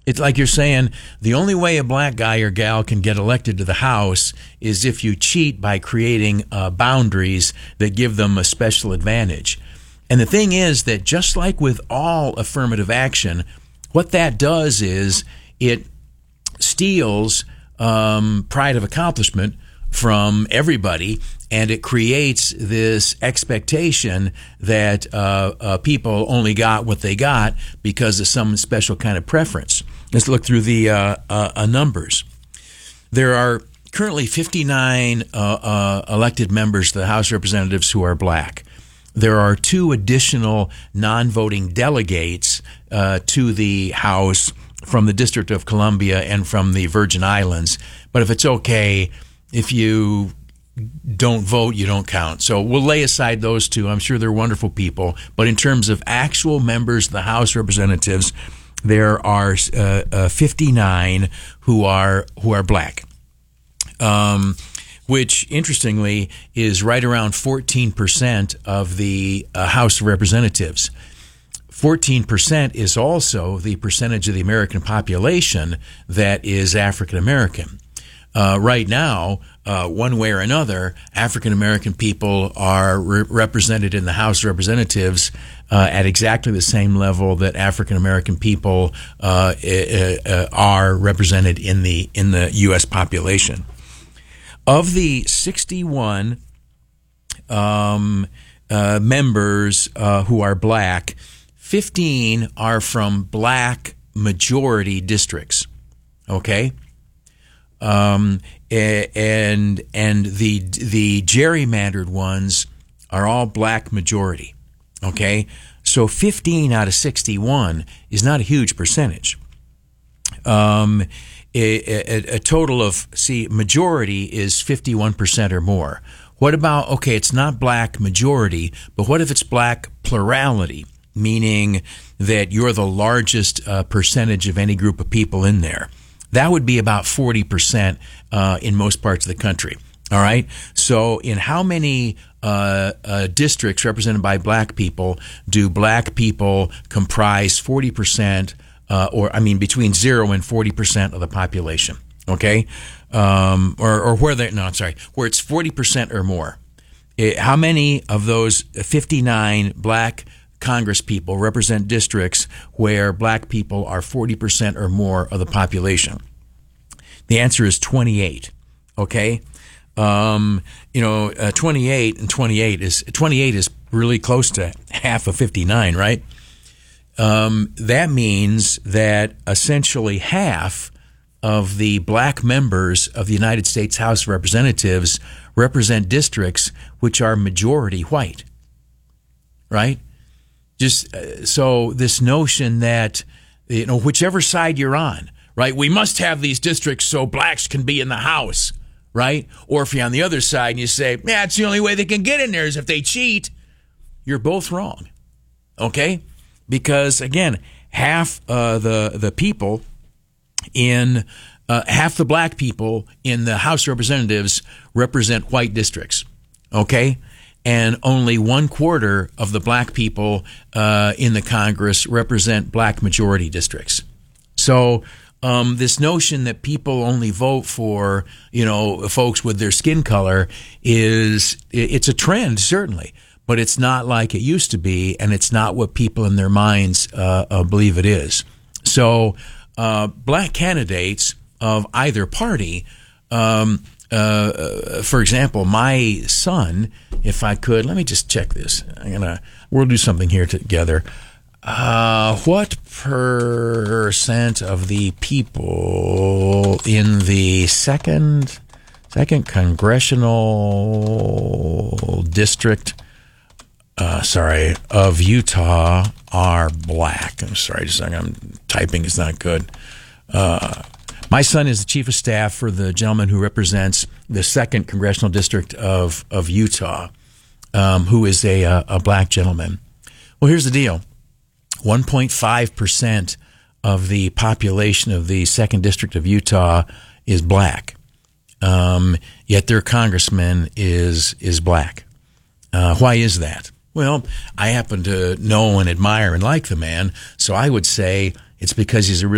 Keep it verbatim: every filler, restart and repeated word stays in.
It's like you're saying the only way a black guy or gal can get elected to the House is if you cheat by creating uh, boundaries that give them a special advantage. And the thing is that just like with all affirmative action, what that does is it steals um, pride of accomplishment from everybody, and it creates this expectation that uh, uh, people only got what they got because of some special kind of preference. Let's look through the uh, uh, numbers. There are currently fifty-nine uh, uh, elected members to the House of Representatives who are black. There are two additional non-voting delegates uh, to the House from the District of Columbia and from the Virgin Islands. But if it's okay, if you don't vote, you don't count. So we'll lay aside those two. I'm sure they're wonderful people. But in terms of actual members of the House of Representatives, there are uh, uh, fifty-nine who are who are black, um, which interestingly is right around fourteen percent of the uh, House of Representatives. fourteen percent is also the percentage of the American population that is African American. Uh, right now, uh, one way or another, African American people are re- represented in the House of Representatives uh, at exactly the same level that African American people uh, uh, are represented in the in the U S population. Of the sixty-one um, uh, members uh, who are black, fifteen are from black majority districts. Okay. Um, and and the the gerrymandered ones are all black majority. Okay, so fifteen out of sixty-one is not a huge percentage. Um, a, a, a total of see majority is fifty-one percent or more. What about okay? It's not black majority, but what if it's black plurality, meaning that you're the largest uh, percentage of any group of people in there? That would be about forty percent uh, in most parts of the country. All right. So in how many uh, uh, districts represented by black people do black people comprise forty percent uh, or, I mean, between zero and forty percent of the population? Okay. Um, or, or where they, no, I'm sorry, where it's forty percent or more. It, how many of those fifty-nine black Congress people represent districts where black people are forty percent or more of the population? The answer is twenty-eight. Okay, um, you know, uh, twenty-eight and twenty-eight is twenty-eight is really close to half of fifty-nine, right? Um, that means that essentially half of the black members of the United States House of Representatives represent districts which are majority white, right? Just uh, so this notion that, you know, whichever side you're on, right, we must have these districts so blacks can be in the House, right? Or if you're on the other side and you say, yeah, it's the only way they can get in there is if they cheat, you're both wrong, okay? Because, again, half uh, the, the people in, uh, half the black people in the House of Representatives represent white districts, okay? And only one quarter of the black people uh, in the Congress represent black majority districts. So um, this notion that people only vote for, you know, folks with their skin color is, it's a trend, certainly, but it's not like it used to be, and it's not what people in their minds uh, uh, believe it is. So uh, black candidates of either party, um, uh, for example, my son, if I could, let me just check this. I'm gonna, we'll do something here together. Uh, what percent of the people in the second second congressional district, uh, sorry, of Utah are black? I'm sorry, just a second. I'm typing is not good. Uh, my son is the chief of staff for the gentleman who represents the second congressional district of of Utah, um, who is a, a a black gentleman. Well, here's the deal. one point five percent of the population of the second district of Utah is black, um, yet their congressman is is black. Uh, why is that? Well, I happen to know and admire and like the man, so I would say it's because he's a really